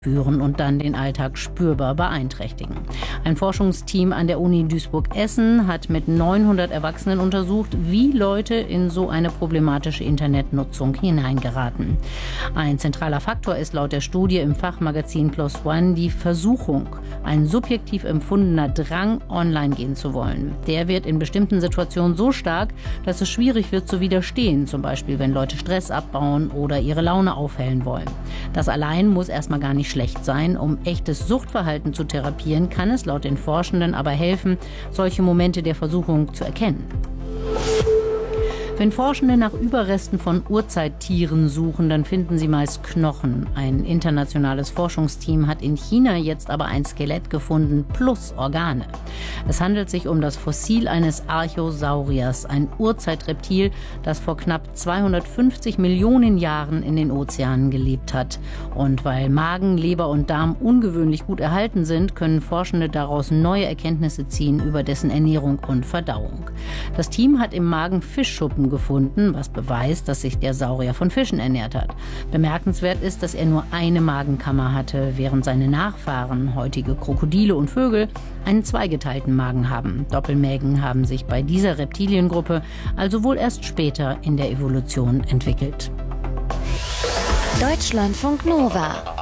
führen und dann den Alltag spürbar beeinträchtigen. Ein Forschungsteam an der Uni Duisburg-Essen hat mit 900 Erwachsenen untersucht, wie Leute in so eine problematische Internetnutzung hineingeraten. Ein zentraler Faktor ist laut der Studie im Fachmagazin PLOS ONE die Versuchung, ein subjektiv empfundener Drang, online gehen zu wollen. Der wird in bestimmten Situationen so stark, dass es schwierig wird zu widerstehen, zum Beispiel wenn Leute Stress abbauen oder ihre Laune aufhellen wollen. Das allein muss erstmal gar nicht schlecht sein. Um echtes Suchtverhalten zu therapieren, kann es laut den Forschenden aber helfen, solche Momente der Versuchung zu erkennen. Wenn Forschende nach Überresten von Urzeittieren suchen, dann finden sie meist Knochen. Ein internationales Forschungsteam hat in China jetzt aber ein Skelett gefunden plus Organe. Es handelt sich um das Fossil eines Archosauriers, ein Urzeitreptil, das vor knapp 250 Millionen Jahren in den Ozeanen gelebt hat. Und weil Magen, Leber und Darm ungewöhnlich gut erhalten sind, können Forschende daraus neue Erkenntnisse ziehen über dessen Ernährung und Verdauung. Das Team hat im Magen Fischschuppen gefunden, was beweist, dass sich der Saurier von Fischen ernährt hat. Bemerkenswert ist, dass er nur eine Magenkammer hatte, während seine Nachfahren, heutige Krokodile und Vögel, einen zweigeteilten Magen haben. Doppelmägen haben sich bei dieser Reptiliengruppe also wohl erst später in der Evolution entwickelt. Deutschlandfunk Nova